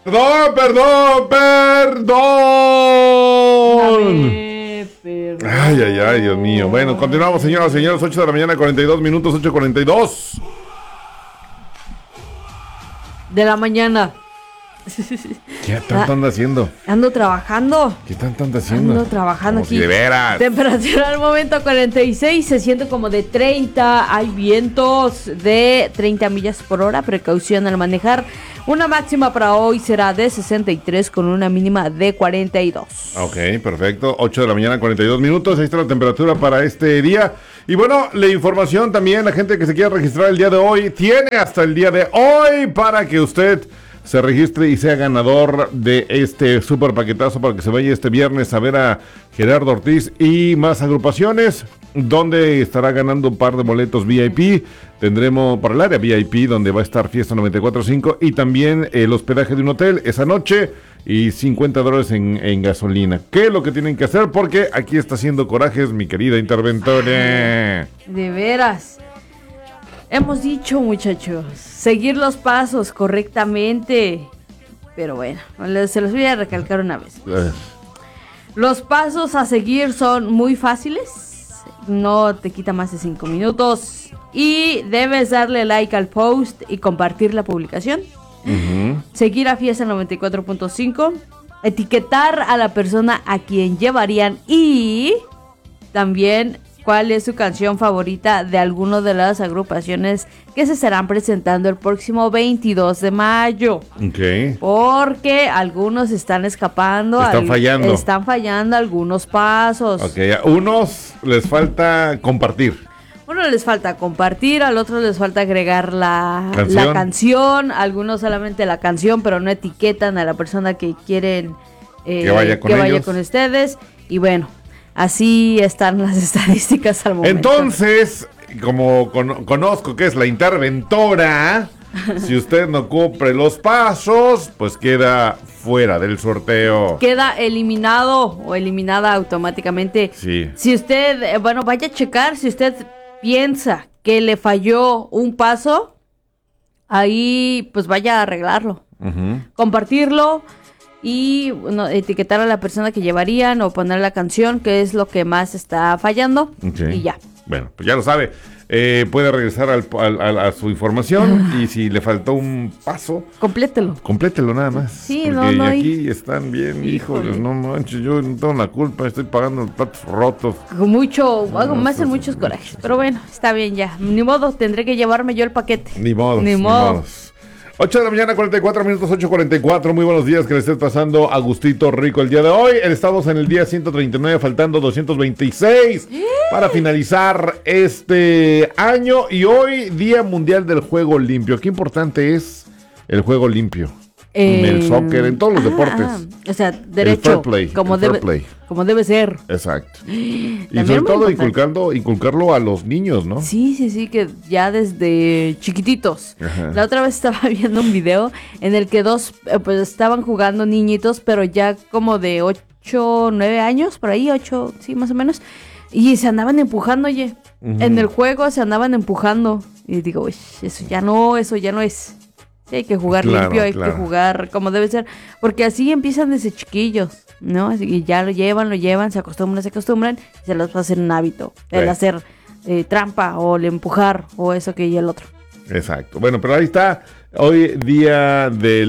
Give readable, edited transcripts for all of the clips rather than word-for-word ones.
Perdón. Ay, Dios mío. Bueno, continuamos, señoras y señores. 8 de la mañana, 42 minutos, 8:42. De la mañana. ¿Qué tanto anda haciendo? Ando trabajando. ¿Qué tanto anda haciendo? Ando trabajando como aquí. Si de veras. Temperatura al momento 46, se siente como de 30. Hay vientos de 30 millas por hora. Precaución al manejar. Una máxima para hoy será de 63 con una mínima de 42. Ok, perfecto. 8 de la mañana, 42 minutos. Ahí está la temperatura para este día. Y bueno, la información también, la gente que se quiera registrar el día de hoy, tiene hasta el día de hoy para que usted se registre y sea ganador de este super paquetazo para que se vaya este viernes a ver a Gerardo Ortiz y más agrupaciones, donde estará ganando un par de boletos VIP. Tendremos para el área VIP, donde va a estar Fiesta 94.5 y también el hospedaje de un hotel esa noche y $50 en gasolina. ¿Qué es lo que tienen que hacer? Porque aquí está haciendo corajes mi querida interventora. De veras. Hemos dicho, muchachos, seguir los pasos correctamente. Pero bueno, se los voy a recalcar una vez. Los pasos a seguir son muy fáciles. No te quita más de 5 minutos. Y debes darle like al post y compartir la publicación. Seguir a Fiesta 94.5. Etiquetar a la persona a quien llevarían. Y también cuál es su canción favorita de alguna de las agrupaciones que se estarán presentando el próximo 22 de mayo. Ok. Porque algunos están escapando. Están fallando algunos pasos. Ok, a unos les falta compartir. Uno les falta compartir, al otro les falta agregar la canción. Algunos solamente la canción, pero no etiquetan a la persona que quieren que vaya con ustedes. Y bueno, así están las estadísticas al momento. Entonces, como conozco que es la interventora, si usted no cumple los pasos, pues queda fuera del sorteo. Queda eliminado o eliminada automáticamente. Sí. Si usted, vaya a checar, si usted piensa que le falló un paso, ahí pues vaya a arreglarlo. Compartirlo. Y etiquetar a la persona que llevarían o poner la canción, que es lo que más está fallando. Okay. Y ya. Bueno, pues ya lo sabe. Puede regresar a su información y si le faltó un paso, complételo nada más. Sí, porque aquí están bien, híjoles, no manches, yo no tengo la culpa, estoy pagando los platos rotos. Me hacen muchos corajes, pero bueno, está bien ya. Ni modo, tendré que llevarme yo el paquete. Ni modo. 8 de la mañana, 44 minutos, 8:44. Muy buenos días, que le estés pasando a gustito rico el día de hoy. Estamos en el día 139, faltando 226 para finalizar este año. Y hoy, Día Mundial del Juego Limpio. Qué importante es el juego limpio. En el soccer, en todos los deportes. O sea, derecho, como debe ser. Exacto. Y sobre todo inculcarlo a los niños, ¿no? Sí, que ya desde chiquititos. Ajá. La otra vez estaba viendo un video en el que dos pues estaban jugando niñitos, pero ya como de 8, 9 años, por ahí, 8, sí, más o menos. Y se andaban empujando, oye. En el juego se andaban empujando. Y digo, eso ya no es. Sí, hay que jugar limpio, hay que jugar como debe ser, porque así empiezan desde chiquillos, ¿no? Y ya lo llevan, se acostumbran, y se los va a hacer un hábito, el hacer trampa o el empujar o eso que y el otro. Exacto. Bueno, pero ahí está, hoy día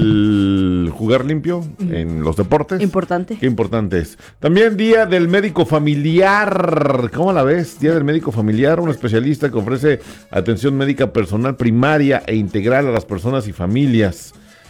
del jugar limpio en los deportes. Importante. Qué importante es. También día del médico familiar. ¿Cómo la ves? Día del médico familiar, un especialista que ofrece atención médica personal primaria e integral a las personas y familias.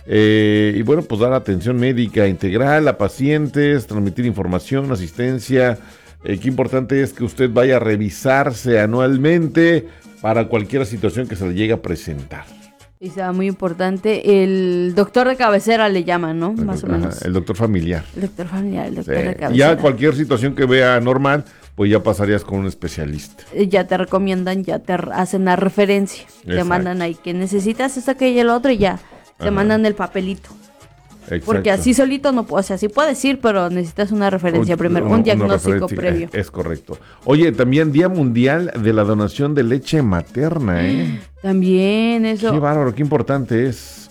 Y bueno, pues dar atención médica integral a pacientes, transmitir información, asistencia. Qué importante es que usted vaya a revisarse anualmente para cualquier situación que se le llegue a presentar. Y sea muy importante, el doctor de cabecera le llaman, ¿no? Más o menos. El doctor familiar. El doctor de cabecera. Ya cualquier situación que vea normal, pues ya pasarías con un especialista. Ya te recomiendan, ya te hacen la referencia. Exacto. Te mandan ahí que necesitas esto, aquello y el otro y ya te mandan el papelito. Exacto. Porque así solito no puedo, o sea, sí puedes ir, pero necesitas una referencia primero, un diagnóstico previo. Es correcto. Oye, también Día Mundial de la Donación de Leche Materna, ¿eh? También eso. Qué bárbaro, qué importante es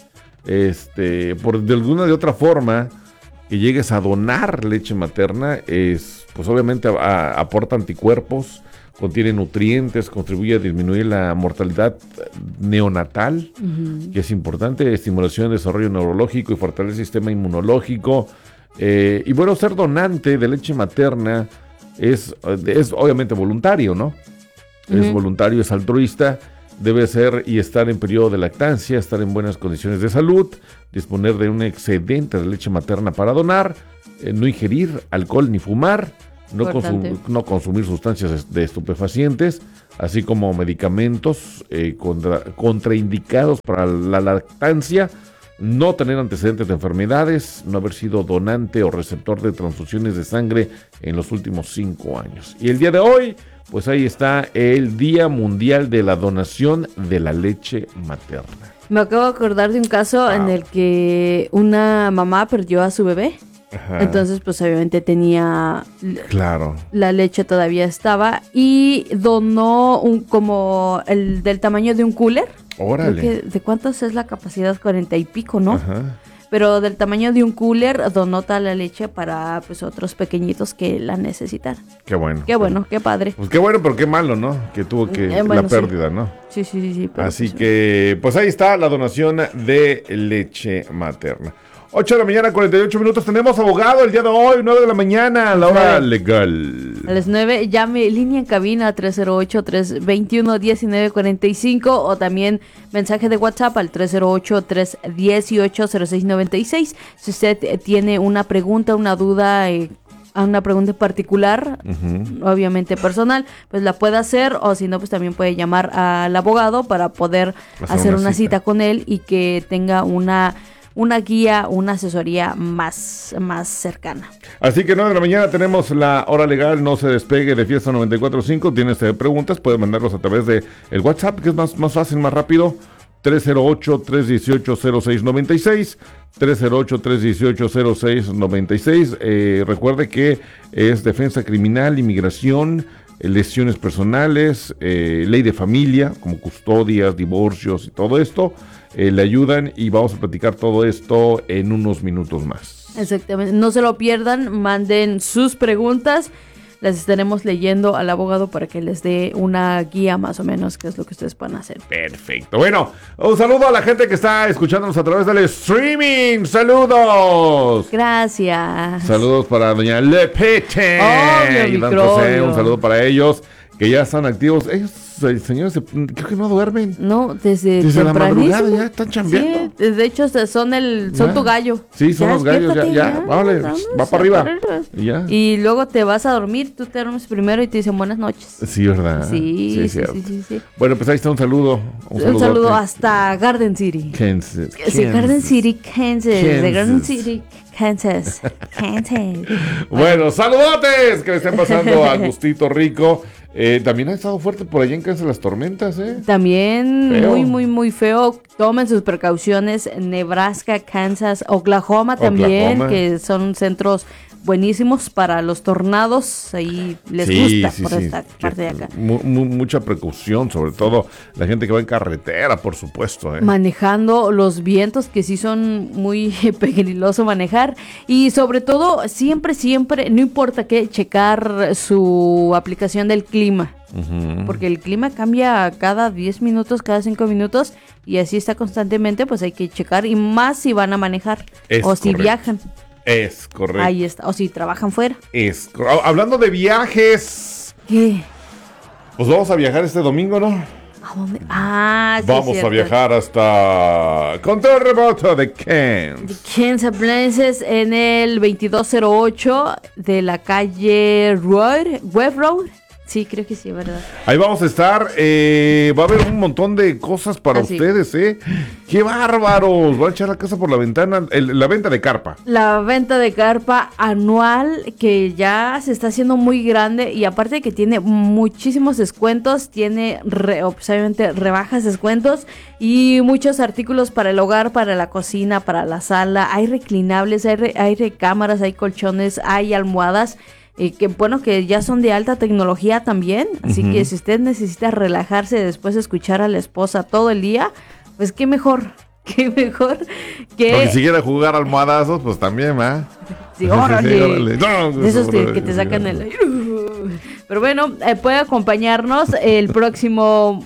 de alguna de otra forma, que llegues a donar leche materna, pues obviamente aporta anticuerpos, contiene nutrientes, contribuye a disminuir la mortalidad neonatal, que es importante, estimulación de desarrollo neurológico y fortalece el sistema inmunológico. Y bueno, ser donante de leche materna es obviamente voluntario, ¿no? Es voluntario, es altruista, debe ser y estar en periodo de lactancia, estar en buenas condiciones de salud, disponer de un excedente de leche materna para donar, no ingerir alcohol ni fumar, no consumir sustancias de estupefacientes, así como medicamentos contraindicados para la lactancia, no tener antecedentes de enfermedades, no haber sido donante o receptor de transfusiones de sangre en los últimos 5 años. Y el día de hoy, pues ahí está el Día Mundial de la Donación de la Leche Materna. Me acabo de acordar de un caso en el que una mamá perdió a su bebé. Ajá. Entonces, pues obviamente tenía... Claro. La leche todavía estaba y donó como el del tamaño de un cooler. Órale. Creo que, ¿de cuántos es la capacidad? 40 y pico, ¿no? Ajá. Pero del tamaño de un cooler donó toda la leche para pues otros pequeñitos que la necesitan. Qué bueno. Qué bueno, qué padre. Pues qué bueno, pero qué malo, ¿no? Que tuvo la pérdida, ¿no? Sí. Así que, pues ahí está la donación de leche materna. 8 de la mañana, 48 minutos. Tenemos abogado el día de hoy, 9 de la mañana, a la hora legal. A las 9, llame línea en cabina 308-321-1945 o también mensaje de WhatsApp al 308-318-0696. Si usted tiene una pregunta, una duda, una pregunta particular, obviamente personal, pues la puede hacer, o si no, pues también puede llamar al abogado para poder hacer una cita con él y que tenga una guía, una asesoría más cercana. Así que 9 de la mañana tenemos la hora legal, no se despegue de Fiesta 94.5. Tienes preguntas, puede mandarlos a través de el WhatsApp, que es más fácil, más rápido. 308-318-0696, 308-318-0696. Recuerde que es defensa criminal, inmigración, lesiones personales, ley de familia, como custodias, divorcios y todo esto. Le ayudan y vamos a platicar todo esto en unos minutos más. Exactamente, no se lo pierdan, manden sus preguntas, las estaremos leyendo al abogado para que les dé una guía más o menos qué es lo que ustedes van a hacer. Perfecto, bueno, un saludo a la gente que está escuchándonos a través del streaming, saludos. Gracias. Saludos para doña Lepete y don José, un saludo para ellos que ya están activos. Ellos, señores, creo que no duermen. No, desde la madrugada ya están chambeando. Sí, de hecho son tu gallo. Sí, son los gallos, ya, vale, va para arriba. Y luego te vas a dormir, tú te duermes primero y te dicen buenas noches. Sí, ¿verdad? Sí. Bueno, pues ahí está un saludo. Un saludo hasta Garden City. Kansas. Sí, Garden City, Kansas. De Garden City, Kansas. Bueno, saludotes que le estén pasando a gustito rico. También ha estado fuerte por allá en Kansas las tormentas, También feo. muy feo. Tomen sus precauciones. Nebraska, Kansas, Oklahoma también, que son centros buenísimos para los tornados. Ahí les gusta por esta parte de acá. Mucha precaución, sobre todo la gente que va en carretera, por supuesto. Manejando los vientos, que sí son muy peligroso manejar. Y sobre todo, siempre, no importa qué, checar su aplicación del clima. Porque el clima cambia cada 10 minutos, cada 5 minutos. Y así está constantemente, pues hay que checar. Y más si van a manejar si viajan. Es correcto. Ahí está. O si trabajan fuera. Hablando de viajes. ¿Qué? Pues vamos a viajar este domingo, ¿no? ¿A dónde? Sí, vamos a viajar hasta con todo el remoto de Kansas. Kansas Places en el 2208 de la calle Web Road. Sí, creo que sí, ¿verdad? Ahí vamos a estar. Va a haber un montón de cosas para ustedes, ¡Qué bárbaros! Van a echar la casa por la ventana. La venta de carpa. La venta de carpa anual que ya se está haciendo muy grande. Y aparte de que tiene muchísimos descuentos, tiene obviamente rebajas, descuentos y muchos artículos para el hogar, para la cocina, para la sala. Hay reclinables, hay recámaras, hay colchones, hay almohadas. Que ya son de alta tecnología también, así que si usted necesita relajarse después de escuchar a la esposa todo el día, pues qué mejor qué mejor Porque que... si quiere jugar almohadazos, pues también, ¿va? Sí, órale. órale. No, De esos órale. que te sacan el aire. Pero bueno, puede acompañarnos el próximo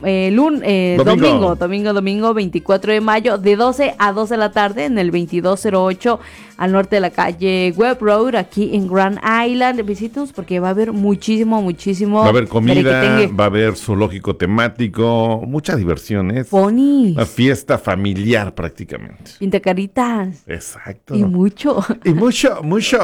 domingo 24 de mayo, de 12 a 2 de la tarde, en el 2208 al norte de la calle Webb Road, aquí en Grand Island. Visítenos porque va a haber muchísimo. Va a haber comida, merequetengue. va a haber zoológico temático, mucha diversión, ¿eh? Ponis, Una fiesta familiar prácticamente. pintacaritas Exacto. y mucho. Y mucho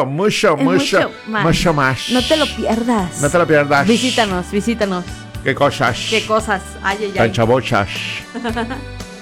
más. No te lo pierdas. No te lo pierdas. Visítanos. ¿Qué cosas? Qué cosas. Ay, ay, ay. Tan chabochas.